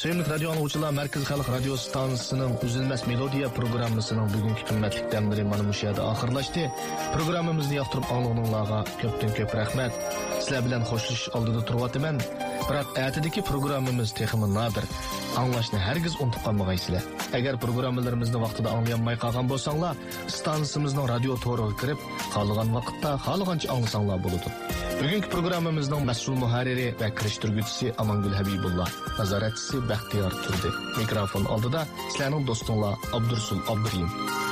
Sevimli radyo anlıqçılar, Merkez Xalq Radio Stansiyasının Üzülməz Melodiya programmasının bugünkü qimmatli dəmləri mana bu yerdə axırlaşdı. Programımızı yaxtırıb anlığınızlarga köpdən-köp rəhmət. Sizlər bilan xoşluş aldıda turvatıman. Biroq ətidəki programımız texmi nadir. Anlaşını hergiz unutup qalmağaysızlar. Əgər proqramlarımızı vaqtida anlayanmay qalğan bolsanglar, stansiyamızın radio toruğa kirib, qalğan vaqtda, qalğanca anlasanglar boludu. Bugünkü programımızın məsul muharriri və kirişdirgüçüsü Amangül Habibullah, nazaratçısı Bəxtiyar Turdi. Mikrofon aldıda sizlərning dostunlar Abdursul Abdurim.